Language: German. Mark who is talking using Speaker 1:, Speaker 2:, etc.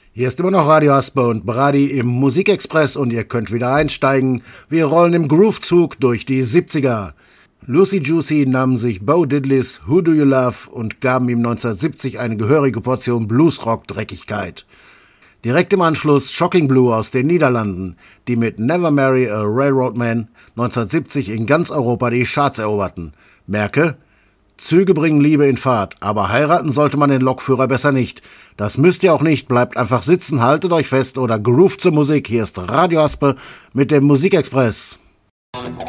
Speaker 1: Hier ist immer noch Radio Asper und Brady im Musikexpress und ihr könnt wieder einsteigen. Wir rollen im Groove-Zug durch die 70er. Lucy Juicy nahmen sich Bo Diddleys Who Do You Love und gaben ihm 1970 eine gehörige Portion Bluesrock-Dreckigkeit. Direkt im Anschluss Shocking Blue aus den Niederlanden, die mit Never Marry a Railroad Man 1970 in ganz Europa die Charts eroberten. Merke: Züge bringen Liebe in Fahrt, aber heiraten sollte man den Lokführer besser nicht. Das müsst ihr auch nicht, bleibt einfach sitzen, haltet euch fest oder groovt zur Musik. Hier ist Radio Aspe mit dem Musikexpress.